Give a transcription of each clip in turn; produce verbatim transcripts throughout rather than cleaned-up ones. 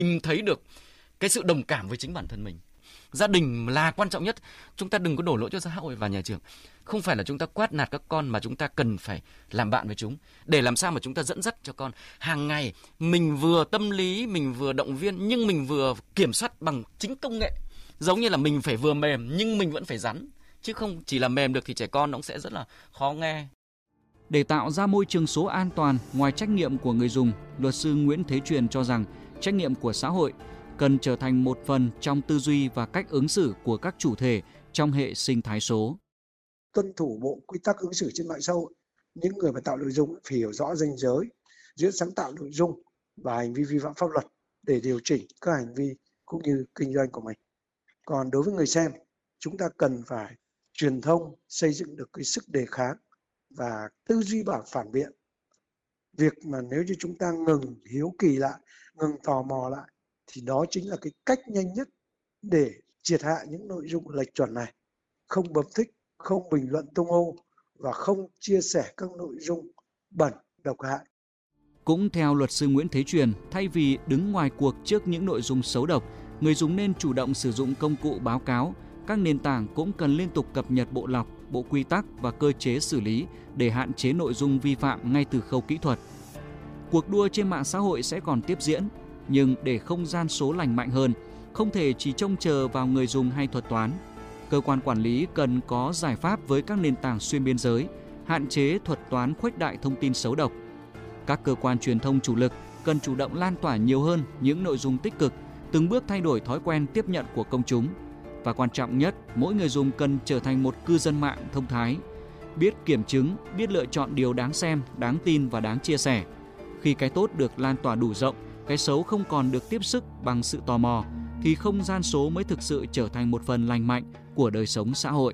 Mình thấy được cái sự đồng cảm với chính bản thân mình. Gia đình là quan trọng nhất. Chúng ta đừng có đổ lỗi cho xã hội và nhà trường. Không phải là chúng ta quát nạt các con, mà chúng ta cần phải làm bạn với chúng. Để làm sao mà chúng ta dẫn dắt cho con. Hàng ngày mình vừa tâm lý, mình vừa động viên, nhưng mình vừa kiểm soát bằng chính công nghệ. Giống như là mình phải vừa mềm nhưng mình vẫn phải rắn. Chứ không chỉ là mềm được thì trẻ con nó cũng sẽ rất là khó nghe. Để tạo ra môi trường số an toàn, ngoài trách nhiệm của người dùng, luật sư Nguyễn Thế Truyền cho rằng trách nhiệm của xã hội cần trở thành một phần trong tư duy và cách ứng xử của các chủ thể trong hệ sinh thái số. Tuân thủ bộ quy tắc ứng xử trên mạng xã hội, những người mà tạo nội dung phải hiểu rõ ranh giới giữa sáng tạo nội dung và hành vi vi phạm pháp luật để điều chỉnh các hành vi cũng như kinh doanh của mình. Còn đối với người xem, chúng ta cần phải truyền thông xây dựng được cái sức đề kháng và tư duy bảo phản biện. Việc mà nếu như chúng ta ngừng hiếu kỳ lại, ngừng tò mò lại thì đó chính là cái cách nhanh nhất để triệt hạ những nội dung lệch chuẩn này. Không bấm thích, không bình luận tung hô và không chia sẻ các nội dung bẩn, độc hại. Cũng theo luật sư Nguyễn Thế Truyền, thay vì đứng ngoài cuộc trước những nội dung xấu độc, người dùng nên chủ động sử dụng công cụ báo cáo. Các nền tảng cũng cần liên tục cập nhật bộ lọc, bộ quy tắc và cơ chế xử lý để hạn chế nội dung vi phạm ngay từ khâu kỹ thuật. Cuộc đua trên mạng xã hội sẽ còn tiếp diễn, nhưng để không gian số lành mạnh hơn, không thể chỉ trông chờ vào người dùng hay thuật toán. Cơ quan quản lý cần có giải pháp với các nền tảng xuyên biên giới, hạn chế thuật toán khuếch đại thông tin xấu độc. Các cơ quan truyền thông chủ lực cần chủ động lan tỏa nhiều hơn những nội dung tích cực, từng bước thay đổi thói quen tiếp nhận của công chúng. Và quan trọng nhất, mỗi người dùng cần trở thành một cư dân mạng thông thái, biết kiểm chứng, biết lựa chọn điều đáng xem, đáng tin và đáng chia sẻ. Khi cái tốt được lan tỏa đủ rộng, cái xấu không còn được tiếp sức bằng sự tò mò, thì không gian số mới thực sự trở thành một phần lành mạnh của đời sống xã hội.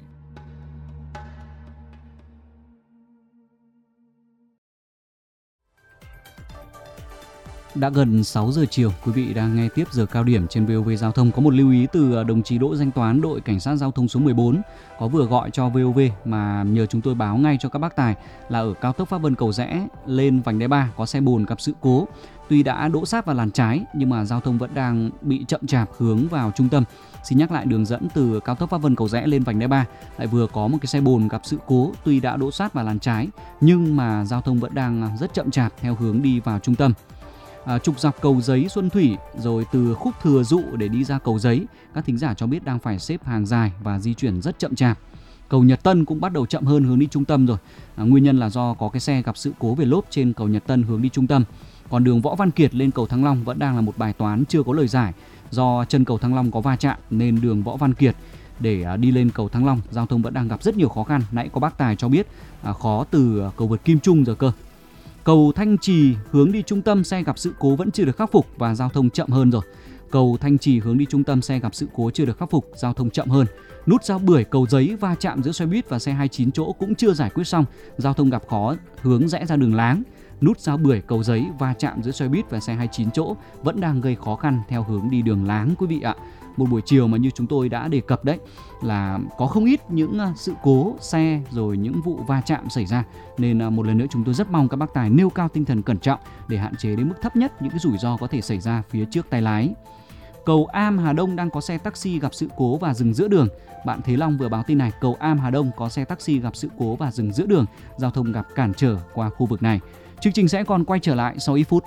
Đã gần sáu giờ chiều, quý vị đang nghe tiếp giờ cao điểm trên vê o vê Giao thông. Có một lưu ý từ đồng chí Đỗ Danh Toán, đội cảnh sát giao thông số mười bốn, có vừa gọi cho vê o vê mà nhờ chúng tôi báo ngay cho các bác tài là ở cao tốc Pháp Vân Cầu Giẽ lên vành đai ba có xe bồn gặp sự cố. Tuy đã đỗ sát vào làn trái nhưng mà giao thông vẫn đang bị chậm chạp hướng vào trung tâm. Xin nhắc lại, đường dẫn từ cao tốc Pháp Vân Cầu Giẽ lên vành đai ba lại vừa có một cái xe bồn gặp sự cố. Tuy đã đỗ sát vào làn trái nhưng mà giao thông vẫn đang rất chậm chạp theo hướng đi vào trung tâm. À, trục dọc cầu Giấy Xuân Thủy rồi từ khúc Thừa Dụ để đi ra cầu Giấy, các thính giả cho biết đang phải xếp hàng dài và di chuyển rất chậm chạp. Cầu Nhật Tân cũng bắt đầu chậm hơn hướng đi trung tâm rồi. À, nguyên nhân là do có cái xe gặp sự cố về lốp trên cầu Nhật Tân hướng đi trung tâm. Còn đường Võ Văn Kiệt lên cầu Thăng Long vẫn đang là một bài toán chưa có lời giải. Do chân cầu Thăng Long có va chạm nên đường Võ Văn Kiệt để đi lên cầu Thăng Long, giao thông vẫn đang gặp rất nhiều khó khăn. Nãy có bác Tài cho biết à, khó từ cầu vượt Kim Trung rồi cơ. Cầu Thanh Trì hướng đi trung tâm xe gặp sự cố vẫn chưa được khắc phục và giao thông chậm hơn rồi. Cầu Thanh Trì hướng đi trung tâm xe gặp sự cố chưa được khắc phục, giao thông chậm hơn. Nút giao Bưởi cầu Giấy va chạm giữa xe buýt và xe hai mươi chín chỗ cũng chưa giải quyết xong, giao thông gặp khó hướng rẽ ra đường Láng. Nút giao Bưởi cầu Giấy va chạm giữa xe buýt và xe hai mươi chín chỗ vẫn đang gây khó khăn theo hướng đi đường Láng quý vị ạ. Một buổi chiều mà như chúng tôi đã đề cập đấy là có không ít những sự cố xe rồi những vụ va chạm xảy ra, nên một lần nữa chúng tôi rất mong các bác tài nêu cao tinh thần cẩn trọng để hạn chế đến mức thấp nhất những cái rủi ro có thể xảy ra phía trước tay lái. Cầu Am Hà Đông đang có xe taxi gặp sự cố và dừng giữa đường. Bạn Thế Long vừa báo tin này, cầu Am Hà Đông có xe taxi gặp sự cố và dừng giữa đường, giao thông gặp cản trở qua khu vực này. Chương trình sẽ còn quay trở lại sau ít phút.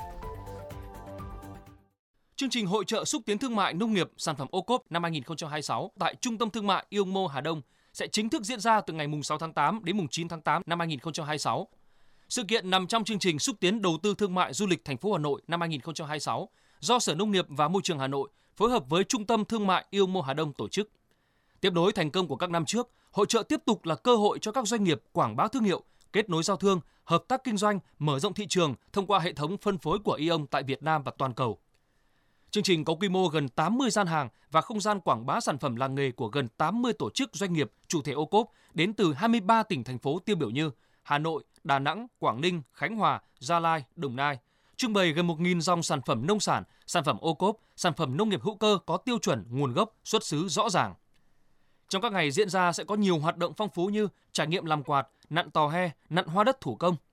Chương trình hội chợ xúc tiến thương mại nông nghiệp sản phẩm ô cốp năm hai không hai sáu tại Trung tâm Thương mại Yêu Mô Hà Đông sẽ chính thức diễn ra từ ngày sáu tháng tám đến chín tháng tám năm hai không hai sáu. Sự kiện nằm trong chương trình xúc tiến đầu tư thương mại du lịch thành phố Hà Nội năm hai không hai sáu do Sở Nông nghiệp và Môi trường Hà Nội phối hợp với Trung tâm Thương mại Yêu Mô Hà Đông tổ chức. Tiếp nối thành công của các năm trước, hội chợ tiếp tục là cơ hội cho các doanh nghiệp quảng bá thương hiệu, kết nối giao thương, hợp tác kinh doanh, mở rộng thị trường thông qua hệ thống phân phối của Aeon tại Việt Nam và toàn cầu. Chương trình có quy mô gần tám mươi gian hàng và không gian quảng bá sản phẩm làng nghề của gần tám mươi tổ chức doanh nghiệp chủ thể ô cốp đến từ hai mươi ba tỉnh thành phố tiêu biểu như Hà Nội, Đà Nẵng, Quảng Ninh, Khánh Hòa, Gia Lai, Đồng Nai. Trưng bày gần một nghìn dòng sản phẩm nông sản, sản phẩm ô cốp, sản phẩm nông nghiệp hữu cơ có tiêu chuẩn nguồn gốc, xuất xứ rõ ràng. Trong các ngày diễn ra sẽ có nhiều hoạt động phong phú như trải nghiệm làm quạt, nặn tò he, nặn hoa đất thủ công.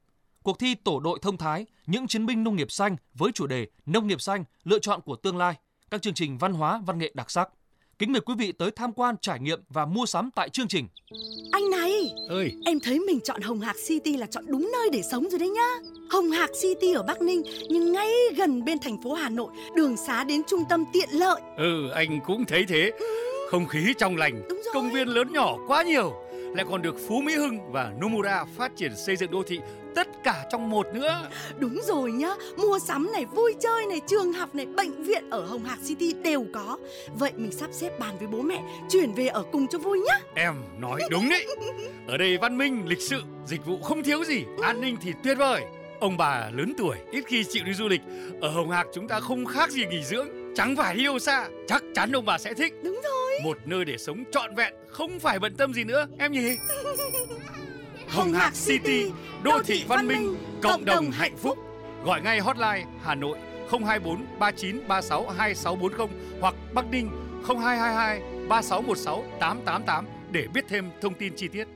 cuộc thi tổ đội thông thái, những chiến binh nông nghiệp xanh với chủ đề Nông nghiệp xanh, lựa chọn của tương lai, các chương trình văn hóa, văn nghệ đặc sắc. Kính mời quý vị tới tham quan, trải nghiệm và mua sắm tại chương trình. Anh này, ơi, em thấy mình chọn Hồng Hạc City là chọn đúng nơi để sống rồi đấy nhá. Hồng Hạc City ở Bắc Ninh nhưng ngay gần bên thành phố Hà Nội, đường xá đến trung tâm tiện lợi. Ừ, anh cũng thấy thế. Không khí trong lành, công viên lớn nhỏ quá nhiều, lại còn được Phú Mỹ Hưng và Nomura phát triển xây dựng đô thị tất cả trong một nữa. Đúng rồi nhá, mua sắm này, vui chơi này, trường học này, bệnh viện ở Hồng Hạc City đều có. Vậy mình sắp xếp bàn với bố mẹ chuyển về ở cùng cho vui nhá. Em nói đúng đấy. Ở đây văn minh, lịch sự, dịch vụ không thiếu gì, an ninh thì tuyệt vời. Ông bà lớn tuổi ít khi chịu đi du lịch, ở Hồng Hạc chúng ta không khác gì nghỉ dưỡng, chẳng phải đi đâu xa. Chắc chắn ông bà sẽ thích. Đúng rồi. Một nơi để sống trọn vẹn, không phải bận tâm gì nữa, em nhỉ? Hồng Hạc City, đô thị văn minh, cộng đồng hạnh phúc. Gọi ngay hotline Hà Nội không hai bốn ba chín ba sáu hai sáu bốn không hoặc Bắc Ninh không hai hai hai ba sáu một sáu tám tám tám để biết thêm thông tin chi tiết.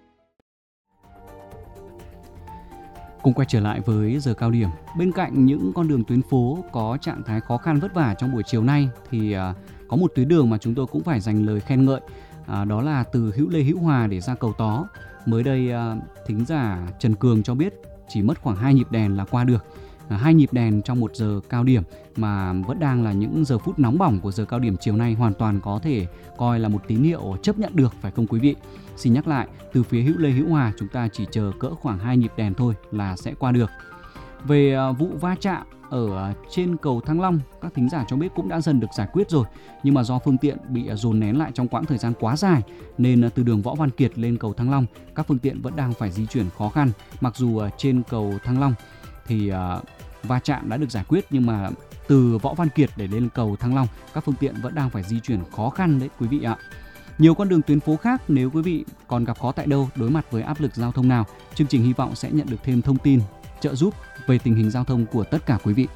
Cùng quay trở lại với giờ cao điểm. Bên cạnh những con đường tuyến phố có trạng thái khó khăn vất vả trong buổi chiều nay thì uh, có một tuyến đường mà chúng tôi cũng phải dành lời khen ngợi. Uh, đó là từ Hữu Lê Hữu Hòa để ra cầu Tó. Mới đây uh, thính giả Trần Cường cho biết chỉ mất khoảng hai nhịp đèn là qua được. Uh, hai nhịp đèn trong một giờ cao điểm mà vẫn đang là những giờ phút nóng bỏng của giờ cao điểm chiều nay, hoàn toàn có thể coi là một tín hiệu chấp nhận được, phải không quý vị? Xin nhắc lại, từ phía Hữu Lê Hữu Hòa chúng ta chỉ chờ cỡ khoảng hai nhịp đèn thôi là sẽ qua được. Về uh, vụ va chạm ở uh, trên cầu Thăng Long, các thính giả cho biết cũng đã dần được giải quyết rồi, nhưng mà do phương tiện bị uh, dồn nén lại trong quãng thời gian quá dài nên uh, từ đường Võ Văn Kiệt lên cầu Thăng Long, các phương tiện vẫn đang phải di chuyển khó khăn. Mặc dù uh, trên cầu Thăng Long thì uh, va chạm đã được giải quyết, nhưng mà từ Võ Văn Kiệt để lên cầu Thăng Long, các phương tiện vẫn đang phải di chuyển khó khăn đấy quý vị ạ. Nhiều con đường tuyến phố khác, nếu quý vị còn gặp khó tại đâu, đối mặt với áp lực giao thông nào, chương trình hy vọng sẽ nhận được thêm thông tin, trợ giúp về tình hình giao thông của tất cả quý vị.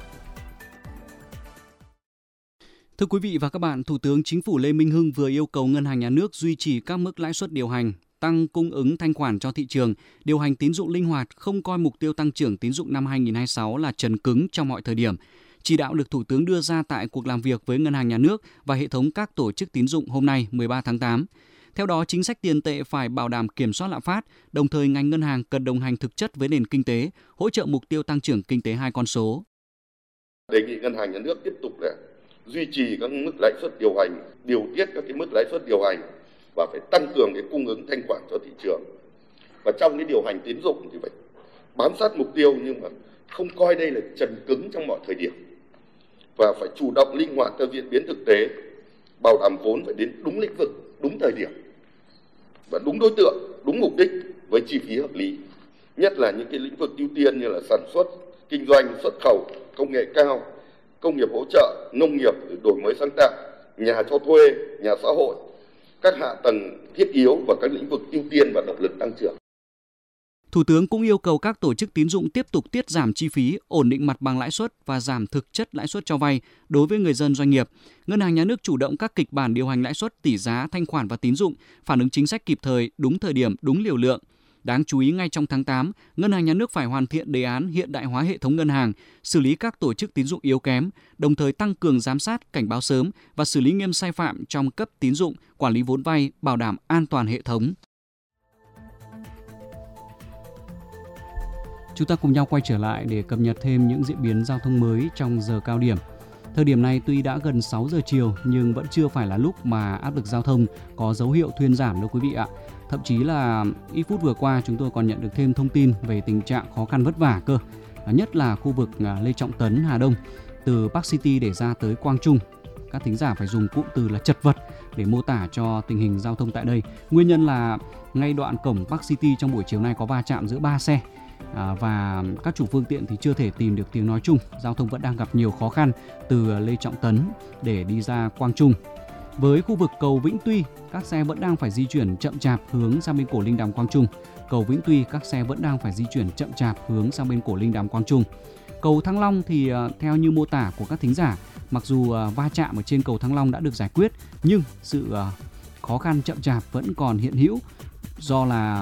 Thưa quý vị và các bạn, Thủ tướng Chính phủ Lê Minh Hưng vừa yêu cầu Ngân hàng Nhà nước duy trì các mức lãi suất điều hành, tăng cung ứng thanh khoản cho thị trường, điều hành tín dụng linh hoạt, không coi mục tiêu tăng trưởng tín dụng năm hai không hai sáu là trần cứng trong mọi thời điểm. Chỉ đạo được Thủ tướng đưa ra tại cuộc làm việc với Ngân hàng Nhà nước và hệ thống các tổ chức tín dụng hôm nay mười ba tháng tám. Theo đó, chính sách tiền tệ phải bảo đảm kiểm soát lạm phát, đồng thời ngành ngân hàng cần đồng hành thực chất với nền kinh tế, hỗ trợ mục tiêu tăng trưởng kinh tế hai con số. Đề nghị Ngân hàng Nhà nước tiếp tục là duy trì các mức lãi suất điều hành, điều tiết các cái mức lãi suất điều hành và phải tăng cường cái cung ứng thanh khoản cho thị trường. Và trong cái điều hành tín dụng thì phải bám sát mục tiêu nhưng mà không coi đây là trần cứng trong mọi thời điểm. Và phải chủ động linh hoạt theo diễn biến thực tế, bảo đảm vốn phải đến đúng lĩnh vực, đúng thời điểm và đúng đối tượng, đúng mục đích với chi phí hợp lý. Nhất là những cái lĩnh vực ưu tiên như là sản xuất, kinh doanh, xuất khẩu, công nghệ cao, công nghiệp hỗ trợ, nông nghiệp, đổi mới sáng tạo, nhà cho thuê, nhà xã hội, các hạ tầng thiết yếu và các lĩnh vực ưu tiên và động lực tăng trưởng. Thủ tướng cũng yêu cầu các tổ chức tín dụng tiếp tục tiết giảm chi phí, ổn định mặt bằng lãi suất và giảm thực chất lãi suất cho vay đối với người dân doanh nghiệp. Ngân hàng Nhà nước chủ động các kịch bản điều hành lãi suất, tỷ giá, thanh khoản và tín dụng, phản ứng chính sách kịp thời, đúng thời điểm, đúng liều lượng. Đáng chú ý, ngay trong tháng tám, Ngân hàng Nhà nước phải hoàn thiện đề án hiện đại hóa hệ thống ngân hàng, xử lý các tổ chức tín dụng yếu kém, đồng thời tăng cường giám sát, cảnh báo sớm và xử lý nghiêm sai phạm trong cấp tín dụng, quản lý vốn vay, bảo đảm an toàn hệ thống. Chúng ta cùng nhau quay trở lại để cập nhật thêm những diễn biến giao thông mới trong giờ cao điểm. Thời điểm này tuy đã gần sáu giờ chiều nhưng vẫn chưa phải là lúc mà áp lực giao thông có dấu hiệu thuyên giảm đâu quý vị ạ. Thậm chí là ít phút vừa qua chúng tôi còn nhận được thêm thông tin về tình trạng khó khăn vất vả cơ. Nhất là khu vực Lê Trọng Tấn, Hà Đông, từ Park City để ra tới Quang Trung. Các thính giả phải dùng cụm từ là chật vật để mô tả cho tình hình giao thông tại đây. Nguyên nhân là ngay đoạn cổng Park City trong buổi chiều nay có va chạm giữa ba xe. À, và các chủ phương tiện thì chưa thể tìm được tiếng nói chung. Giao thông vẫn đang gặp nhiều khó khăn từ Lê Trọng Tấn để đi ra Quang Trung. Với khu vực cầu Vĩnh Tuy, các xe vẫn đang phải di chuyển chậm chạp hướng sang bên cổ Linh Đàm Quang Trung. Cầu Vĩnh Tuy, các xe vẫn đang phải di chuyển chậm chạp hướng sang bên cổ Linh Đàm Quang Trung. Cầu Thăng Long thì theo như mô tả của các thính giả, mặc dù va chạm ở trên cầu Thăng Long đã được giải quyết, nhưng sự khó khăn chậm chạp vẫn còn hiện hữu do là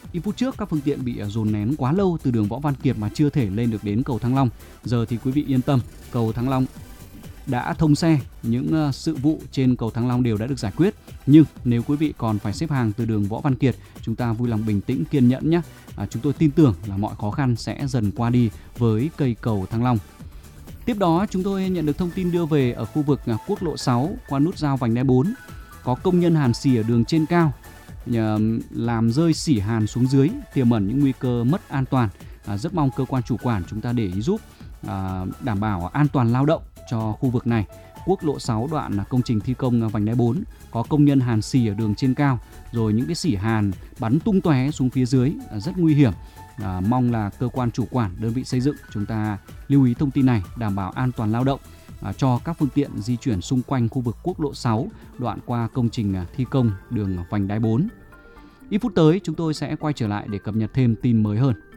Ít phút trước các phương tiện bị dồn nén quá lâu từ đường Võ Văn Kiệt mà chưa thể lên được đến cầu Thăng Long. Giờ thì quý vị yên tâm, cầu Thăng Long đã thông xe, những sự vụ trên cầu Thăng Long đều đã được giải quyết. Nhưng nếu quý vị còn phải xếp hàng từ đường Võ Văn Kiệt, chúng ta vui lòng bình tĩnh kiên nhẫn nhé. À, chúng tôi tin tưởng là mọi khó khăn sẽ dần qua đi với cây cầu Thăng Long. Tiếp đó chúng tôi nhận được thông tin đưa về ở khu vực quốc lộ sáu qua nút giao vành đai bốn. Có công nhân hàn xì ở đường trên cao làm rơi xỉ hàn xuống dưới, tiềm ẩn những nguy cơ mất an toàn. À, rất mong cơ quan chủ quản chúng ta để ý giúp à, đảm bảo an toàn lao động cho khu vực này. Quốc lộ sáu đoạn công trình thi công vành đai bốn, có công nhân hàn xì ở đường trên cao, rồi những cái xỉ hàn bắn tung tóe xuống phía dưới, à, rất nguy hiểm. À, mong là cơ quan chủ quản, đơn vị xây dựng chúng ta lưu ý thông tin này, đảm bảo an toàn lao động à, cho các phương tiện di chuyển xung quanh khu vực quốc lộ sáu đoạn qua công trình à, thi công đường vành đai bốn. Ít phút tới chúng tôi sẽ quay trở lại để cập nhật thêm tin mới hơn.